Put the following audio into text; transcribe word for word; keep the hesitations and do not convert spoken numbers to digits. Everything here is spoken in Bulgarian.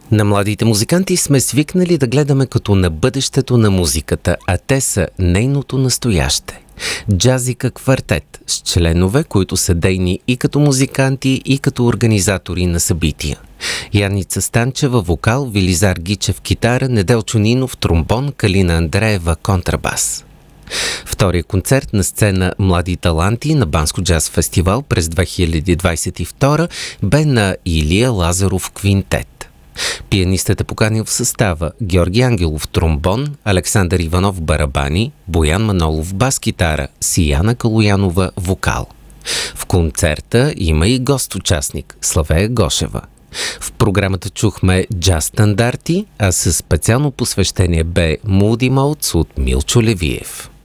На младите музиканти сме свикнали да гледаме като на бъдещето на музиката, а те са нейното настояще. Джазика Квартет с членове, които са дейни и като музиканти, и като организатори на събития. Яница Станчева вокал, Велизар Гичев китара, Неделчо Нинов тромбон, Калина Андреева контрабас. Втория концерт на сцена Млади таланти на Банско джаз фестивал през две хиляди двадесет и втора бе на Илия Лазаров квинтет. Пианистът е поканил в състава Георги Ангелов тромбон, Александър Иванов барабани, Боян Манолов бас-китара, Сияна Калоянова вокал. В концерта има и гост-участник Славея Гошева. В програмата чухме джаз стандарти, а със специално посвещение бе Moody Modes от Милчо Левиев.